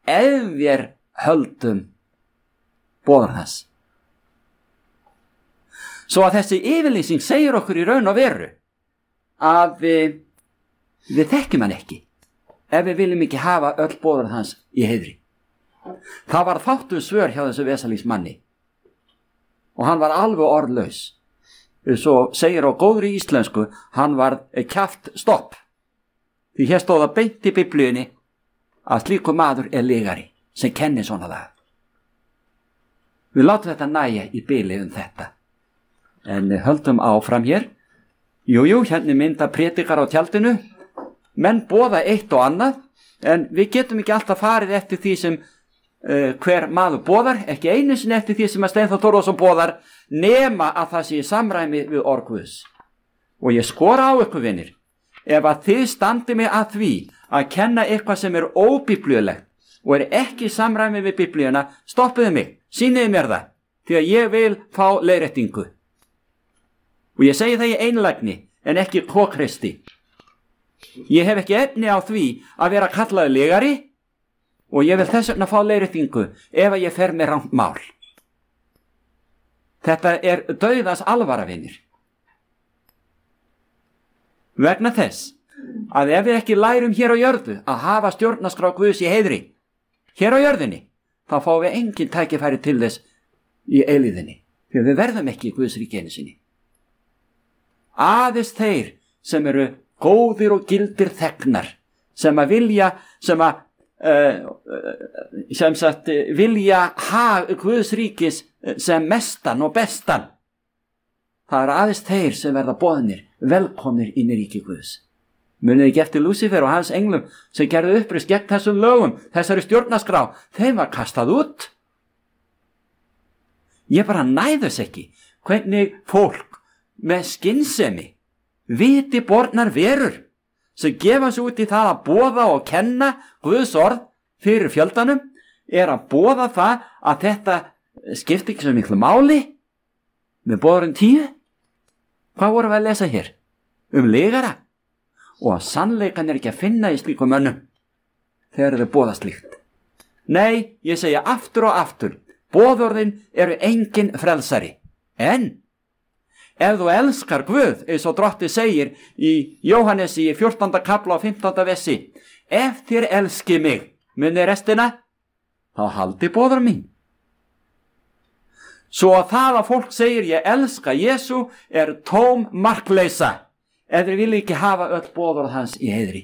ef við höldum boðorð hans. Svo að þessi yfirlýsing segir okkur í raun og veru að við þekkjum hann ekki ef við viljum ekki hafa öll boðorð hans í heiðri. Það var fátt svör hjá þessu Vesalínsmanni og hann var alveg orðlaus. Svo segir á góðri íslensku, hann var kjaft stopp. Því hér stóð að beint í Biblíunni að slíkur maður legari sem kennir svona það. Við látum þetta nægja í bili þetta. En höldum áfram hér. Jú, hérna mynda prédikar á tjaldinu. Menn boða eitt og annað, en við getum ekki alltaf farið eftir því sem hver maður boðar, ekki einu sinni eftir því sem að Steinþór Þórðarson boðar, nema að það sé í samræmi við orð Guðs. Og ég skora á ykkur, vinir, ef að þið standið mig að því að kenna eitthvað sem óbiblíulegt og ekki í samræmi við Biblíuna, stoppiðu mig, sýniðu mér það, því að ég vil fá leiðréttingu. Og ég segi það í einlægni, en ekki kokreisti. Ég hef ekki efni á því að vera kallaður legari og ég vil þess vegna fá leiðréttingu ef að ég fer með rangt mál. Þetta dauðans alvara, vinir. Vegna þess að ef við ekki lærum hér á jörðu að hafa stjórnarskrá Guðs í heiðri, hér á jörðinni, þá fáum við engin tækifæri til þess í eilíðinni, því við verðum ekki í Guðs ríki einu sinni. Aðeins þeir sem eru góðir og gildir þegnar, sem að vilja, vilja hag Guðs ríkis sem mestan og bestan. Það aðeins þeir sem verða boðnir, velkomnir inn í ríki Guðs. Munið ekki eftir Lúsífer og hans englum sem gerðu uppreist gegn þessum lögum, þessari stjórnarskrá, þeim var kastað út. Ég bara næðus ekki hvernig fólk með skynsemi, viti bornar verur, sem gefa sig út í það að boða og kenna Guðs orð fyrir fjöldanum, að boða það að þetta skipti ekki svo miklu máli með boðorðin 10. Hvað vorum við að lesa hér? Legara. Og að sannleikan ekki að finna í slíkum mönnum þegar þau boða slíkt. Nei, ég segja aftur og aftur, boðorðin eru engin frelsari. En ef þú elskar Guð, eins og Drottinn segir í Jóhannesi í 14. kapla og 15. versi, ef þér elski mig, muni restina, þá haldi boðorð mín. Svo að það að fólk segir ég elska Jesú tóm markleysa, ef þeir vilja ekki hafa öll boðorð hans í heiðri.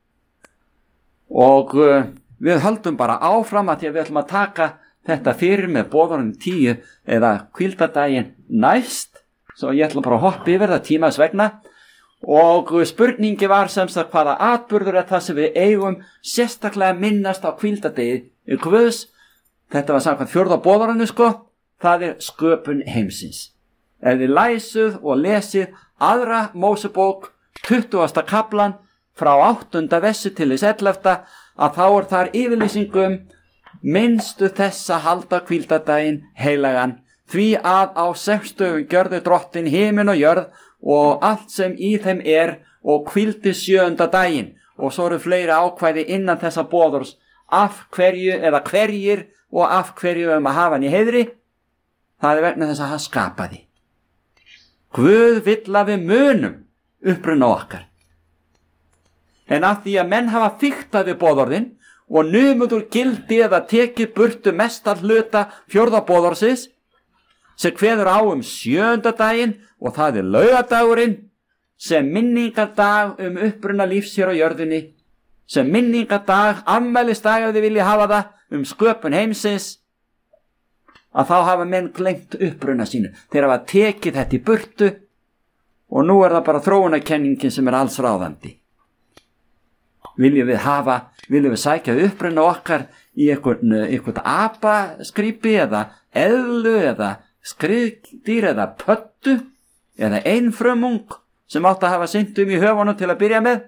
Og við höldum bara áfram að því að við ætlum að taka þetta fyrir með boðorðin 10 eða hvíldardaginn næst, svo ég ætla bara að hoppa yfir það tímas vegna. Og spurningi var sem sagt hvaða atburður það sem við eigum sérstaklega minnast á hvíldardegi Guðs. Þetta var samkvæmt 4. boðorðinu, það sköpun heimsins. Ef þið læsuð og lesið 2. Mósebók 20. kaplan frá 8. versi til 11. að þá þar yfirlýsingum minnstu þess að halda hvíldardaginn heilagan, því að á 6 dögum gjörði Drottinn himin og jörð og allt sem í þeim og hvíldi 7. daginn. Og svo eru fleiri ákvæði innan þessa boðorðs af hverju eða hverjir og af hverju að hafa hann í heiðri. Það vegna þess að hann skapaði. Guð vill að við munum uppruna okkar. En af því að menn hafa fiktað við boðorðin og numið úr gildi eða tekið burtu mestan hluta 4. boðorðsins, sem kveður á 7. daginn og það laugardagurinn, sem minningardag uppruna lífs hér á jörðinni, sem minningardag, afmælisdag ef þið vilja hafa það, sköpun heimsins, að þá hafa menn gleymt uppruna sínu. Þeir hafa tekið þetta í burtu og nú það bara þróunarkenningin sem alls ráðandi. Viljum við sækja uppruna okkar í eitthvað apaskrýpi eða eðlu eða skriðdýr eða pöttu eða einfrumung sem átt að hafa syndum í höfunum til að byrja með?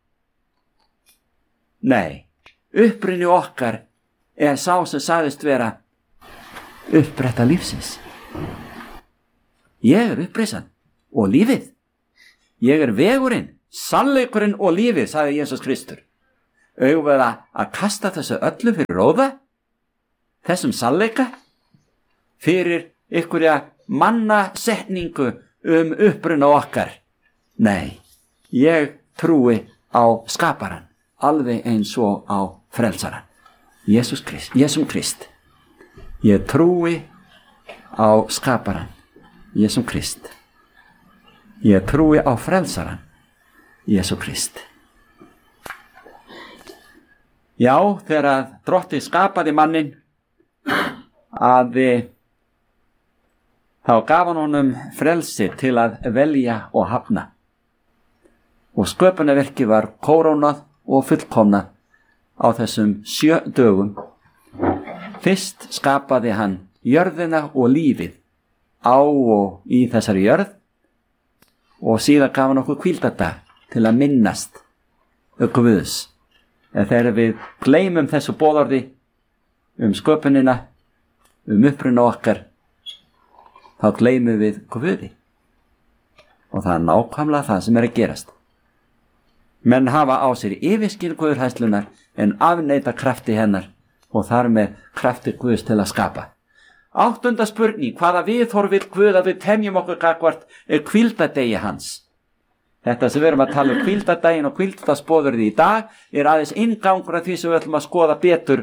Nei, uppruni okkar sá sem sagðist vera upprætta lífsins. Ég upprisan og lífið. Ég vegurinn, sannleikurinn og lífið, sagði Jesús Kristur. Eigum við að kasta þessu öllu fyrir róða, þessum sannleika, fyrir einhverja mannasetningu uppruna okkar? Nei, ég trúi á skaparan, alveg eins og á frelsaran, Jesúm Krist. Ég trúi á skaparan, Jesúm Krist. Ég trúi á frelsaran, Jesúm Krist. Já, þegar Drottinn skapaði mannin, þá gaf hann honum frelsi til að velja og hafna. Og sköpunarverkið var kórónað og fullkomnað á þessum 7 dögum. Fyrst skapaði hann jörðina og lífið á og í þessari jörð, og síðan gaf hann okkur hvíldardag til að minnast Guðs. En þegar við gleymum þessu boðorði sköpunina, uppruna okkar, þá gleymum við Guði. Og það er nákvæmlega það sem er að gerast. Menn hafa á sér yfirskil guðhræðslunnar en afneita krafti hennar, og þar með krafti Guðs til að skapa. 8. spurning: hvaða viðhorf vill Guð að við temjum okkur gagnvart hvíldardegi hans? Þetta sem við erum að tala hvíldardaginn og hvíldardagsboðorðið í dag er aðeins inngangur að því sem við ætlum að skoða betur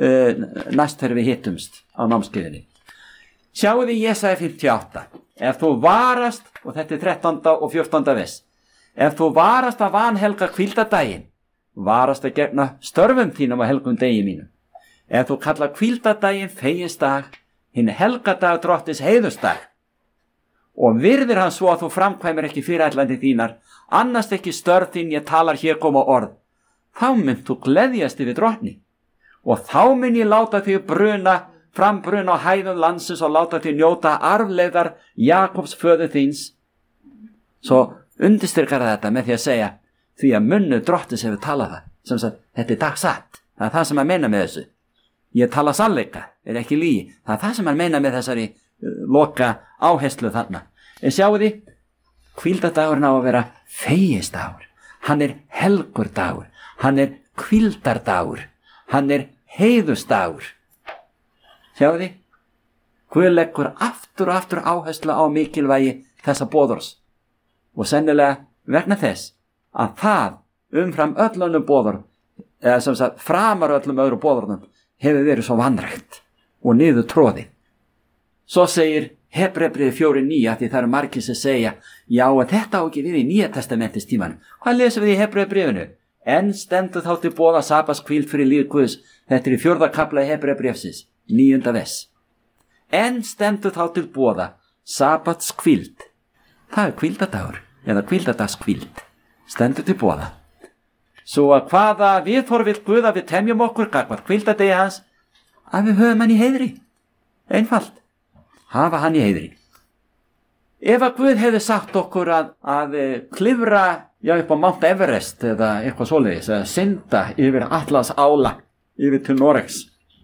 næst þegar við hittumst á námskeiðinni. Sjáu þið Jesaja 58. Ef þú varast, og þetta er 13. og 14. vers, ef þú varast að vanhelga hvíldardaginn, varast að gegna störfum þínum á helgum degi mínum. Ef þú kalla hvíldardaginn feginsdag, hinn helgadag Drottins heiðursdag, og virðir hann svo að þú framkvæmir ekki fyrirætlandi þínar, annast ekki störf þín, ég talar hér koma orð, þá mynd þú gleðjast yfir Drottni, og þá mun ég láta þig frambruna á hæðum landsins og láta þig njóta arfleiðar Jakobs föður þíns. Svo undirstrykar þetta með því að segja, því að munnu Drottins hefur talað það, sem sagt, þetta er dagsatt. Það er það sem hann meina með þessu. Ég tala sannleika, er ekki lygi. Það er það sem hann meina með þessari loka áherslu þarna. En sjáu því, hvíldardagurinn á að vera fegisdagur. Hann er helgur dagur. Hann er hvíldardagur. Hann er heiðusdagur. Sjáu því, Guð leggur aftur og aftur áherslu á mikilvægi þessa boðors. Og sennilega vegna þess að það umfram öllunum boðor, eða sem sagt framar öllum öðru boðornum, hefur verið svo vanrægt og niður tróðið. Svo segir Hebreabréfið 4:9, að því það eru margir sem segja, já, en þetta á ekki við í Nýja testamentins tímanum. Hvað lesum við í Hebreabréfinu? En stendur þá til boða sabbatshvíld fyrir líf Guðs. Þetta er í 4. kafla Hebreabréfsins, 9. vers. En stendur þá til boða sabbatshvíld. Það er hvíldardagur, eða hvíldardagskhvíld. Stendur til boða. Svo að hvaða viðhorf vill Guð að við temjum okkur gagnvart hvíldardegi hans? Að við höfum hann í heiðri. Einfalt. Hafa hann í heiðri. Ef að Guð hefði sagt okkur að klifra upp á Mount Everest eða eitthvað svoleiðis, eða synda yfir Atlas ála yfir til Noregs,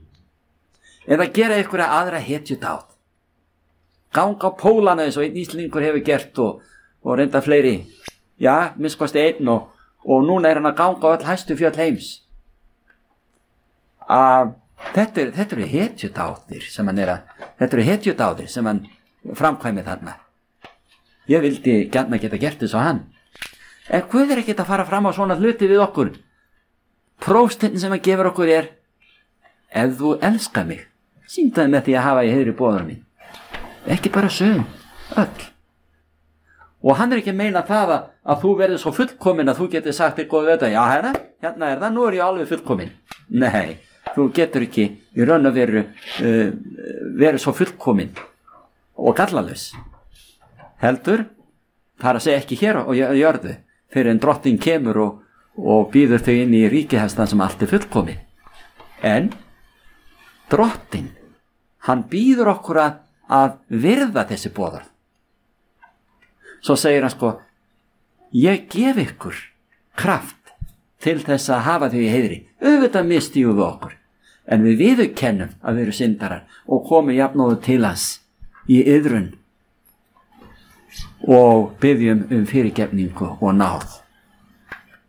eða gera einhverja aðra hetjudáð, ganga á pólana eins og einn Íslendingur hefur gert og reynda fleiri, já, minnskosti einn, og núna er hann að ganga á öll hæstu fjöll heims. Þetta eru hetjudáðir sem hann framkvæmið þarna. Ég vildi gjarna geta gert þess á hann. En Guð er ekki að fara fram á svona hluti við okkur. Prófstinn sem hann gefur okkur er, ef þú elskar mig, sýndaði með því að hafa í heiðri boðar mín. Ekki bara sögum, öll. Og hann er ekki að meina það að þú verður svo fullkomin að þú getur sagt eitthvað þetta, já hérna er það, nú er ég alveg fullkomin. Nei, þú getur ekki í raun og veru verið svo fullkomin og gallalös. Heldur, það er að segja ekki hér og jörðu, fyrir en Drottinn kemur og býður þau inn í ríkihestan sem allt er fullkomin. En Drottinn, hann býður okkur að virða þessi boðar. Svo segir hann sko, ég gef ykkur kraft til þess að hafa þau í heiðri. Auðvitað misstígum við okkur, en við viðurkennum að við erum syndarar og komum jafnóðu til hans í iðrun og biðjum fyrirgefningu og náð.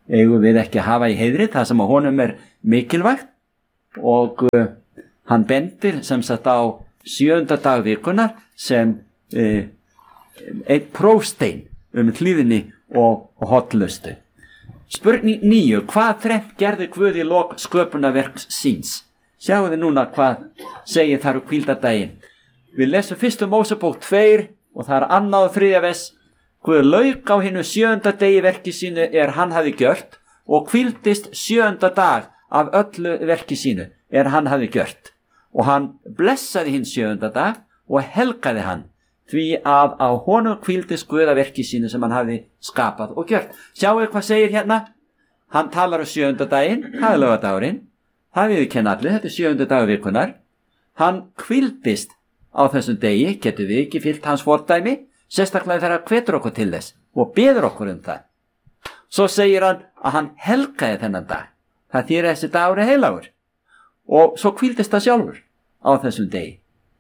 eigum við ekki að hafa í heiðri það sem að honum mikilvægt, og hann bendir sem sagt á 7. dag vikunar sem einn prófstein hlíðinni og hollustu. Spurning 9. Hvað þrennt gerði Guð í lok sköpunarverks síns? Sjáu þið núna hvað segir þar hvíldardaginn. Við lesum 1. Mósebók 2 og það 2. og 3. vers. Guð lauk á hinu 7. degi verki sínu hann hafi gjört og hvíldist 7. dag af öllu verki sínu hann hafi gjört. Og hann blessaði hinn 7. dag og helgaði hann, því að á honum hvíldist Guð af verki sínu sem hann hafi skapað og gjört. Sjáu hvað segir hérna. Hann talar 7. daginn, það laugardagurinn. Það viðurkenna allir, þetta 7. dagur vikunar. Hann hvíldist á þessum degi, getur við ekki fylgt hans fordæmi, sérstaklega þegar hann hvetur okkur til þess og biður okkur það. Svo segir hann helgaði þennan dag. Það þýðir þessi dagur heilagur. Og svo hvíldist það sjálfur á þessum degi.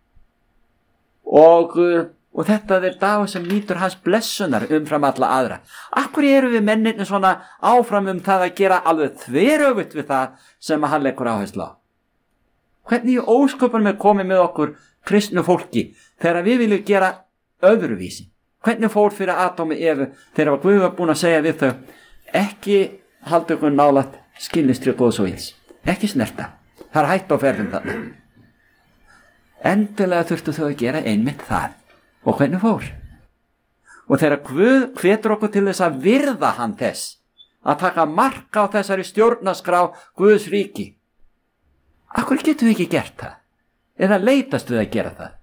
Og þetta dagur sem nýtur hans blessunar umfram alla aðra. Akkur eru við mennirni svona áfram það að gera alveg þveröfugt við það sem hann leggur áherslu á? Hvernig í ósköpunum komið með okkur kristnu fólki þegar við viljum gera öðruvísi? Hvernig fór fyrir Adam og Evu þegar Guð var búin að segja við þau: ekki halda ykkur nálægt skilnistri góðs og ills, ekki snerta, það hætt á ferðum þarna. Endilega þurftu þau að gera einmitt það. Og hvernig fór? Og þegar Guð hvetur okkur til þess að virða hann þess, að taka mark á þessari stjórnarskrá Guðs ríki, akkur getum við ekki gert það? Eða leitast við að gera það?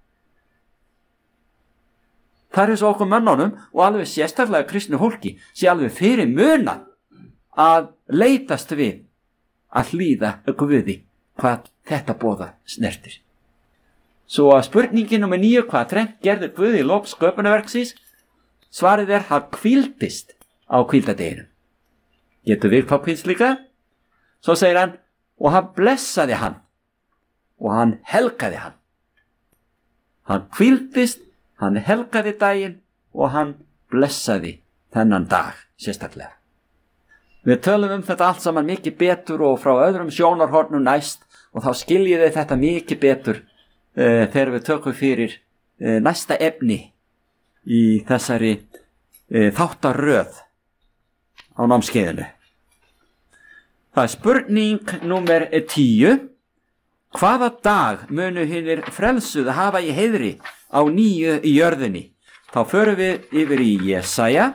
Það svo okkur mönnunum og alveg sérstaklega kristnu fólki sé alveg fyrir munað að leitast við að hlýða Guði hvað þetta boða snertir. Svo að spurningin númer 9, hvað þrennt gerði Guð í lok sköpunarverksins? Svarið hann hvíldist á hvíldadeginum. Getur við hvað hvíldst líka? Svo segir hann, og hann blessaði hann og hann helgaði hann. Hann hvíldist, hann helgaði daginn og hann blessaði þennan dag sérstaklega. Við tölum þetta allt saman mikið betur og frá öðrum sjónarhornum næst, og þá skiljiði þetta mikið betur þegar við tökum fyrir næsta efni í þessari þáttaröð á námskeiðinu. Það spurning númer 10. Hvaða dag munu hinir frelsuðu hafa í heiðri á nýju í jörðinni? Þá förum við yfir í Jesaja.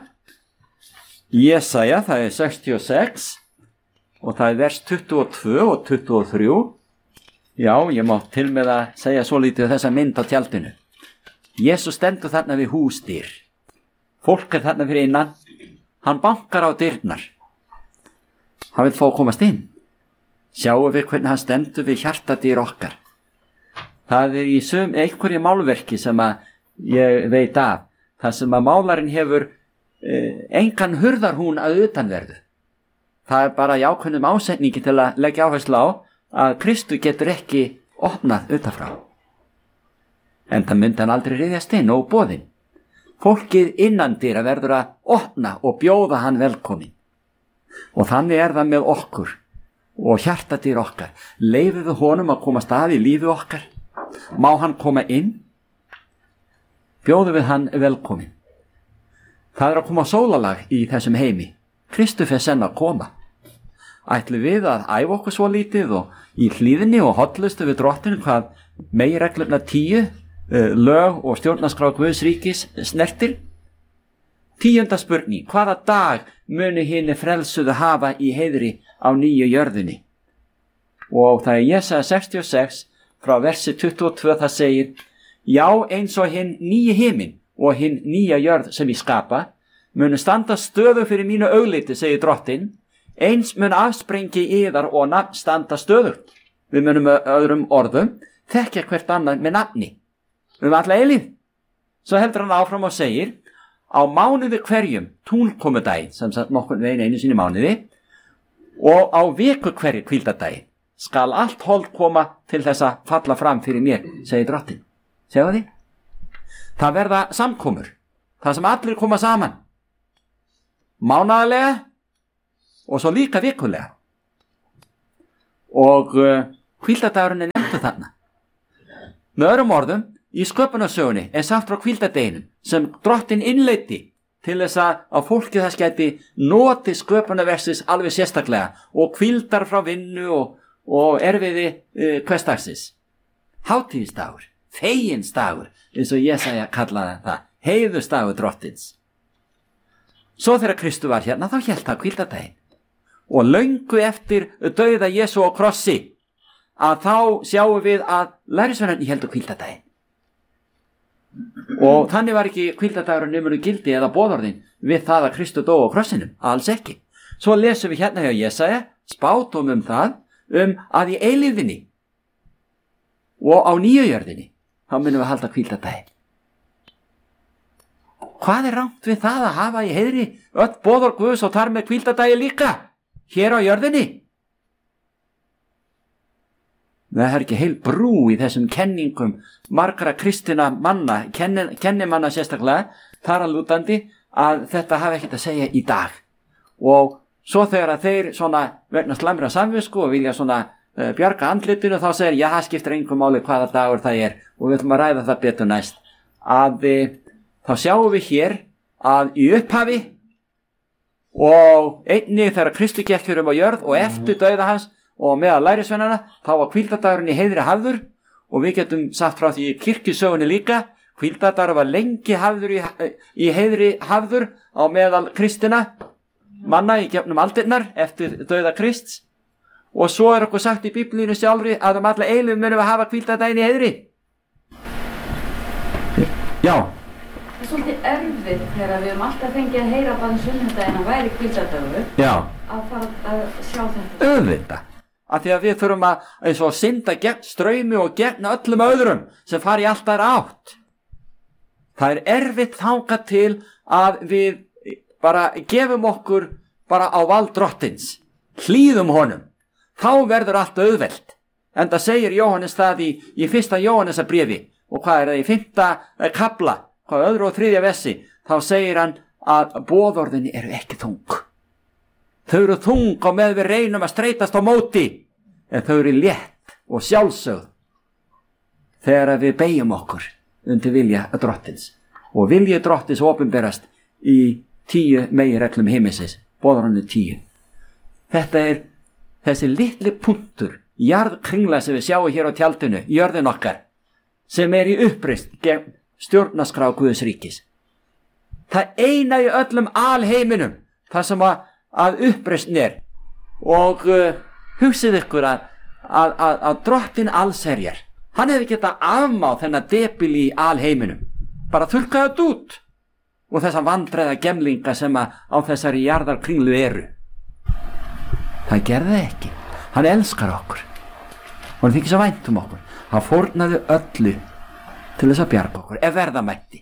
Jesaja, það 66 og það vers 22 og 23. Já, ég má til með að segja svo lítið þessa mynd á tjaldinu. Jesús stendur þarna við húsdyr. Fólk þarna fyrir innan. Hann bankar á dyrnar. Hann vil fá að komast inn. Sjáum við hvernig hann stendur við hjartadyr okkar. Það í einhverju málverki sem að ég veit af. Það sem að málarinn hefur engan hurðarhún að utanverðu. Það bara í ákveðnum ásetningi til að leggja áherslu á að Kristu getur ekki opnað utanfrá. En það myndi hann aldrei ryðjast inn og boðinn. Fólkið innandyra verður að opna og bjóða hann velkomin. Og þannig það með okkur og hjartadyr okkar. Leyfum við honum að koma stað í lífi okkar? Má hann koma inn? Bjóðum við hann velkomin. Það að koma sólalag í þessum heimi. Kristu fer senn að koma. Ætlum við að æfa okkur svo lítið og í hlýðinni og hollustu við drottinu hvað meginreglurnar 10, lög og stjórnarskrá Guðs ríkis snertir? 10. spurning. Hvaða dag munu hinir frelsuðu hafa í heiðri á nýju jörðinni? Og það Jesaja 66 frá versi 22, það segir: já, eins og hinn nýji himinn og hinn nýja jörð sem ég skapa munu standa stöðu fyrir mínu augliti, segir drottin. Eins mun afsprengi yðar og nafn standa stöðugt. Við munum með öðrum orðum þekkja hvert annað með nafni alla eilíð. Svo heldur hann áfram og segir: á mánuði hverjum túnkomudaginn, sem sagt nokkurn veginn einu sinni mánuði, og á viku hverju hvíldardaginn skal allt hold koma til þess að falla fram fyrir mér, segir drottin. Sjáu þið? Það verða samkomur, það sem allir koma saman mánaðarlega og svo líka vikulega. Og hvíldardagurinn nefndur þarna. Með öðrum orðum, í sköpunarsögunni sagt frá hvíldardeginum sem Drottinn innleiddi til þess að fólkið þess gæti notið sköpunarverksins alveg sérstaklega og hvíldar frá vinnu og erfiði hversdagsins. Hátíðisdagur, feginsdagur, eins og Jesaja kallaði það, heiðursdagur Drottins. Svo þegar Kristur var hérna þá hélt það hvíldardaginn. Og löngu eftir dauða Jesú á krossi að þá sjáum við að lærisveinarnir héldu hvíldardaginn. Og þannig var ekki hvíldardagurinn numinu gildi eða boðorðin við það að Kristur dó á krossinum, alls ekki. Svo lesum við hérna hjá Jesaja spádóm það að í eilífðinni og á nýju jörðinni þá munum við halda hvíldardaginn. Hvað er rangt við það að hafa í heiðri öll boðorð Guðs og þar með hvíldardagi líka hér á jörðinni? Það er ekki heil brú í þessum kenningum margra kristina manna, kennimanna sérstaklega, þar að lútandi að þetta hafi ekkert að segja í dag. Og svo þegar að þeir svona vegna slæmra samvisku og vilja svona bjarga andlitinu þá segir, já, það skiptir engu máli hvaða dagur það er og við ætlum að ræða það betur næst. Þá sjáum við hér að í upphafi og einnig þegar Kristur gekk hér á jörð og eftir dauða hans og meðal lærisveinanna þá var hvíldardagurinn í heiðri hafður og við getum sagt frá því í kirkjusögunni líka, hvíldardagur var lengi hafður í heiðri hafður á meðal kristina manna í gegnum aldirnar eftir dauða Krists og svo er okkur sagt í Biblíunni sjálfri að alla eilífð munum við hafa hvíldardaginn í heiðri. Já. Það er svolítið erfitt þegar við höfum alltaf fengið að heyra bara sunnudaginn að væri hvíldardagur að fara að sjá þetta. Auðvitað. Af því að við þurfum að eins og synda gegn straumi og gegn öllum öðrum sem fari alltaf átt. Það er erfitt þangað til að við bara gefum okkur bara á vald Drottins, hlýðum honum. Þá verður allt auðvelt. Enda segir Jóhannes það í 1. Jóhannesarbréfi og hvað er það í 5. kafla, hvað öðru og 3. versi, þá segir hann að boðorðin eru ekki þung. Þau eru þung og með við reynum að streitast á móti, en þau eru létt og sjálfsögð þegar við beygjum okkur undir vilja Drottins. Og vilji Drottins opinberast í 10 meginreglum himinsins, boðorðinu 10. Þetta er þessi litli punktur, jarðkringla sem við sjáum hér á tjaldinu, jörðin okkar, sem er í uppreisn gegn stjórnarskrá Guðs ríkis. Það eina í öllum alheiminum, það sem að uppreisn er. Og hugsið ykkur að Drottinn allsherjar, hann hefði getað afmáð þennan debil í alheiminum, bara þurrkaði þetta út og þessa vandræða gemlinga sem á þessari jarðarkringlu eru. Það gerði það ekki. Hann elskar okkur og hann þykir svo vænt okkur. Hann fórnaði öllu til þess að bjarga okkur ef verða mætti.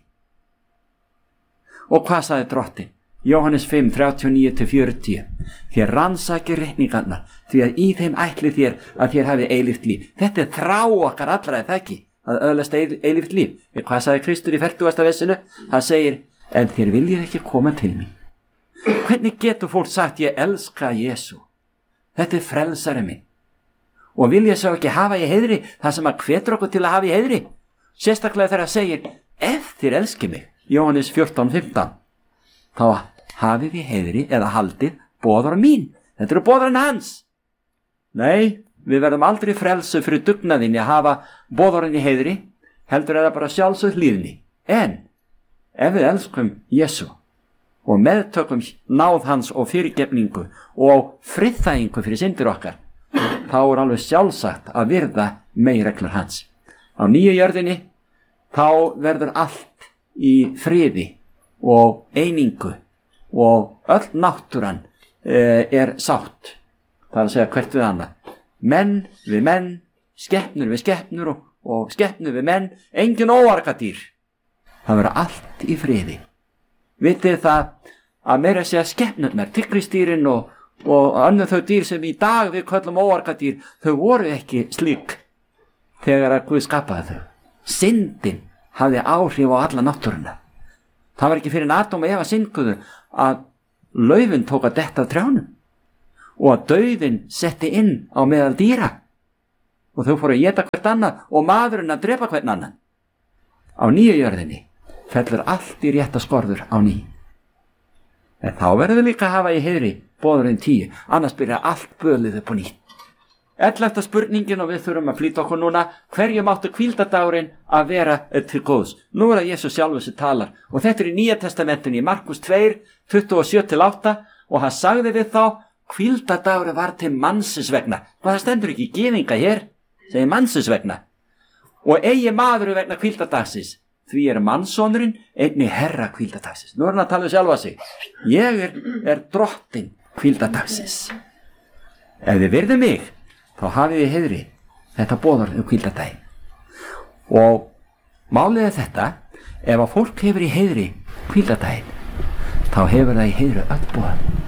Og hvað sagði Drottinn? Jóhannes 5, 39-40. Þér rannsakið reikningarnar því að í þeim ætli þér að þér hafi eilíft líf. Þetta er þrá okkar allra, er það ekki? Að öðlast eilíft líf. Hvað sagði Kristur í 40. versinu? Hann segir, en þér viljið ekki koma til mín. Hvernig getur fólk sagt ég elska Jesú? Þetta er frelsari minn. Og vil ég svo ekki hafa í heiðri það sem að hvetur okkur til að hafa í heiðri? Sérstaklega þegar það segir, ef þér elskið mig, Jóhannes 14:15, þá hafið í heiðri eða haldið boðorð mín. Þetta eru boðorðin hans. Nei, við verðum aldrei frelsu fyrir dugnaðinni að hafa boðorðin í heiðri, heldur er það bara sjálfsögð hlýðni. En ef við elskum Jesú og meðtökum náð hans og fyrirgefningu og friðþægingu fyrir syndir okkar, þá er alveg sjálfsagt að virða meginreglur hans. Á nýju jörðinni þá verður allt í friði og einingu og öll náttúran er sátt. Það er að segja hvert við annað. Menn við menn, skepnur við skepnur og skepnur við menn, engin óargadýr. Það verður allt í friði. Vitið það að meira segja skepnurnar, tyggrisdýrin og önnur þau dýr sem í dag við köllum óargadýr, þau voru ekki slík þegar að Guð skapaði þau. Syndin hafði áhrif á alla náttúruna. Það var ekki fyrir Adam og Eva synguðu að laufin tók að detta af trjánum. og að dauðinn setti inn á meðal dýra og þau fóru að éta hvert annað og maðurinn að drepa hvern annan. Á nýju jörðinni fellur allt í rétta skorður á ný. En þá verður við líka að hafa í heiðri boðorðin 10, annars byrja allt bölið upp á nýtt. 11. spurningin, og við þurfum að flýta okkur núna: hverju máttu hvíldardagurinn að vera til góðs? Nú er það Jesús sjálfur sem talar, og þetta er í Nýja testamentinu í Markus 2, 27-8, og hann sagði við þá: hvíldardagurinn var til mannsins vegna. Það stendur ekki gyðinga hér, segir mannsins vegna. Og eigi maður vegna hvíldardagsins, því er mannssonurinn einnig herra hvíldardagsins. Nú er hann að tala um sjálfa sig. Ég er drottinn hvíldardagsins. Ef þið virðið mig, þá hafið þið heiðri þetta boðorð hvíldardaginn. Og málið er þetta: ef að fólk hefur í heiðri hvíldardaginn, þá hefur það í heiðri öll boð.